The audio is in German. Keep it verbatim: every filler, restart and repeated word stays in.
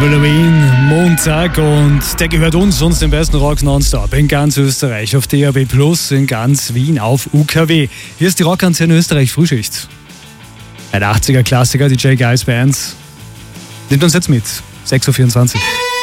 Avril Lavigne, Montag, und der gehört uns, uns den besten Rock nonstop in ganz Österreich, auf D A B plus, in ganz Wien, auf U K W. Hier ist die Rockantenne Österreich Frühschicht. Ein achtziger Klassiker, die J. Geils Band, nimmt uns jetzt mit, sechs Uhr vierundzwanzig.